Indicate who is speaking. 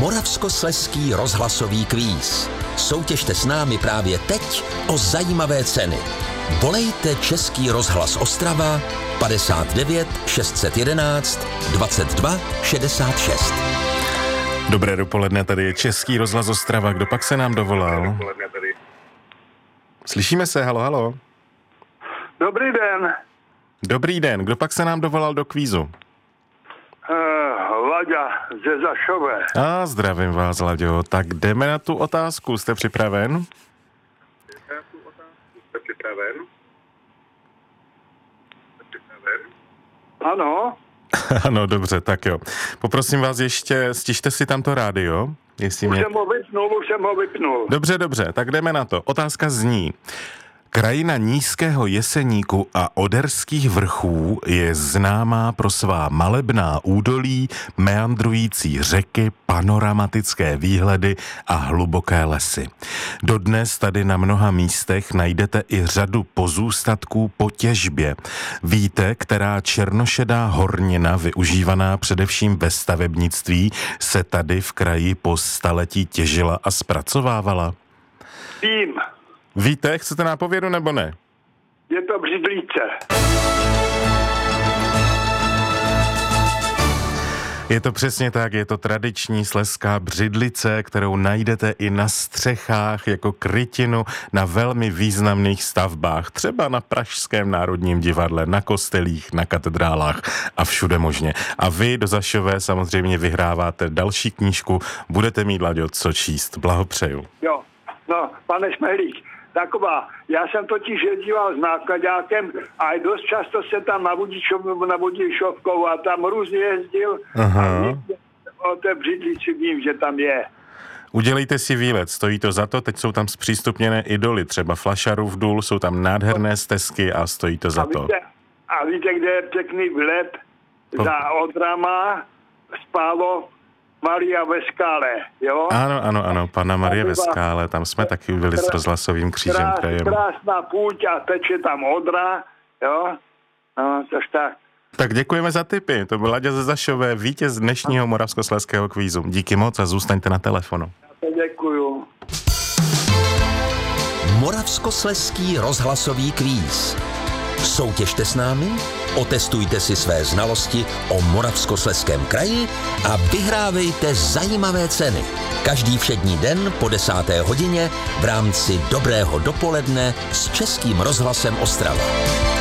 Speaker 1: Moravskoslezský rozhlasový kvíz. Soutěžte s námi právě teď o zajímavé ceny. Volejte Český rozhlas Ostrava 59 611 22 66.
Speaker 2: Dobré dopoledne, tady je Český rozhlas Ostrava. Kdo pak se nám dovolal? Slyšíme se, halo.
Speaker 3: Dobrý den.
Speaker 2: Dobrý den, kdo pak se nám dovolal do kvízu?
Speaker 3: Laďa ze Zašové.
Speaker 2: Zdravím vás, Laďo. Tak jdeme na tu otázku. Jste připraven?
Speaker 3: Ano.
Speaker 2: Ano, dobře, tak jo. Poprosím vás ještě, stište si tam to rádio.
Speaker 3: Už jsem ho vypnul.
Speaker 2: Dobře, tak jdeme na to. Otázka zní. Krajina Nízkého Jeseníku a Oderských vrchů je známá pro svá malebná údolí, meandrující řeky, panoramatické výhledy a hluboké lesy. Dodnes tady na mnoha místech najdete i řadu pozůstatků po těžbě. Víte, která černošedá hornina, využívaná především ve stavebnictví, se tady v kraji po staletí těžila a zpracovávala?
Speaker 3: Vím.
Speaker 2: Víte, chcete nápovědu nebo ne?
Speaker 3: Je to Břidlice.
Speaker 2: Je to přesně tak, je to tradiční slezská Břidlice, kterou najdete i na střechách jako krytinu na velmi významných stavbách, třeba na Pražském národním divadle, na kostelích, na katedrálách a všude možně. A vy do Zašové samozřejmě vyhráváte další knížku, budete mít, Laďo, co číst. Blahopřeju.
Speaker 3: Jo, no, pane Šmehlík, taková, já jsem totiž jezdíval s nákladákem a dost často se tam na Vodičovkou a tam různě jezdil.
Speaker 2: Aha.
Speaker 3: A o té Břidlici vím, že tam je.
Speaker 2: Udělejte si výlet, stojí to za to, teď jsou tam zpřístupněné idoly, třeba Flašarův důl, jsou tam nádherné stezky a stojí to za to.
Speaker 3: A víte, kde je pěkný výlet? Za Odrama spálo Maria ve skále, jo?
Speaker 2: Ano, Panna Marie ve skále, tam jsme taky byli s rozhlasovým křížem krajem.
Speaker 3: Krásná půjť a teče tam Odra, jo? No, což tak.
Speaker 2: Tak děkujeme za tipy, to byl Laďa ze Zašové, vítěz dnešního moravskoslezského kvízu. Díky moc a zůstaňte na telefonu.
Speaker 3: Já to děkuju.
Speaker 1: Moravskoslezský rozhlasový kvíz. Soutěžte s námi, otestujte si své znalosti o Moravskoslezském kraji a vyhrávejte zajímavé ceny. Každý všední den po 10. hodině v rámci Dobrého dopoledne s Českým rozhlasem Ostrava.